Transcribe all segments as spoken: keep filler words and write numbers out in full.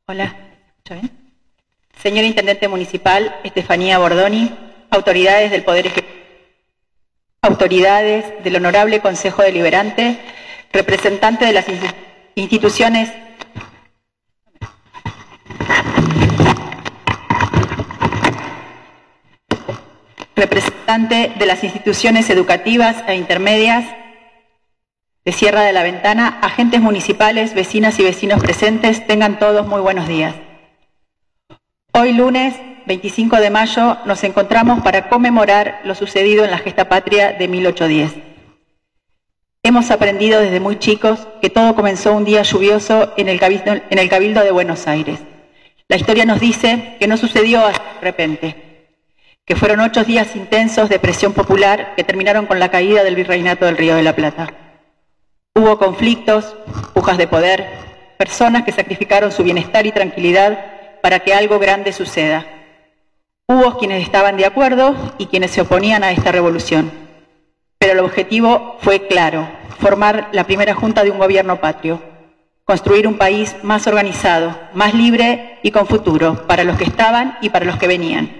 Hola, ¿escucha bien? Señor Intendente Municipal, Estefanía Bordoni, autoridades del Poder Ejecutivo, autoridades del Honorable Consejo Deliberante, representante de las instituciones representante de las instituciones educativas e intermedias de Sierra de la Ventana, agentes municipales, vecinas y vecinos presentes, tengan todos muy buenos días. Hoy lunes veinticinco de mayo nos encontramos para conmemorar lo sucedido en la gesta patria de mil ochocientos diez. Hemos aprendido desde muy chicos que todo comenzó un día lluvioso en el Cabildo, en el Cabildo de Buenos Aires. La historia nos dice que no sucedió así de repente, que fueron ocho días intensos de presión popular que terminaron con la caída del virreinato del Río de la Plata. Hubo conflictos, pujas de poder, personas que sacrificaron su bienestar y tranquilidad para que algo grande suceda. Hubo quienes estaban de acuerdo y quienes se oponían a esta revolución. Pero el objetivo fue claro: formar la primera junta de un gobierno patrio, construir un país más organizado, más libre y con futuro, para los que estaban y para los que venían.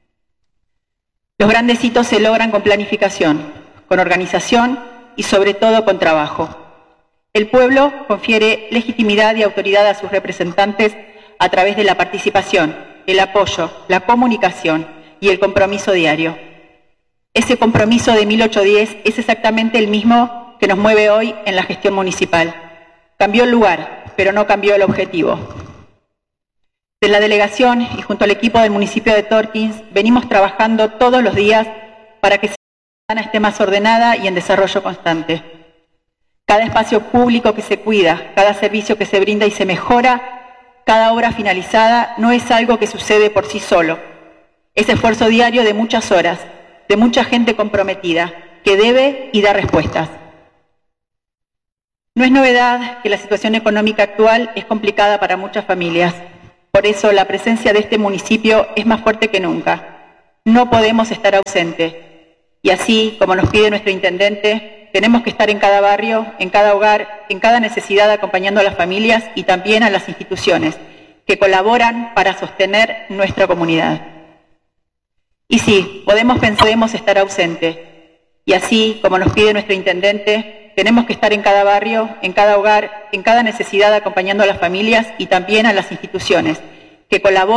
Los grandes hitos se logran con planificación, con organización y sobre todo con trabajo. El pueblo confiere legitimidad y autoridad a sus representantes a través de la participación, el apoyo, la comunicación y el compromiso diario. Ese compromiso de mil ochocientos diez es exactamente el mismo que nos mueve hoy en la gestión municipal. Cambió el lugar, pero no cambió el objetivo. De la delegación y junto al equipo del municipio de Torkins venimos trabajando todos los días para que la ciudadana esté más ordenada y en desarrollo constante. Cada espacio público que se cuida, cada servicio que se brinda y se mejora, cada obra finalizada no es algo que sucede por sí solo. Es esfuerzo diario de muchas horas, de mucha gente comprometida, que debe y da respuestas. No es novedad que la situación económica actual es complicada para muchas familias. Por eso la presencia de este municipio es más fuerte que nunca. No podemos estar ausentes. Y así, como nos pide nuestro intendente, tenemos que estar en cada barrio, en cada hogar, en cada necesidad, acompañando a las familias y también a las instituciones que colaboran para sostener nuestra comunidad. Y sí, podemos pensar, podemos estar ausentes. Y así, como nos pide nuestro intendente, tenemos que estar en cada barrio, en cada hogar, en cada necesidad, acompañando a las familias y también a las instituciones que colaboran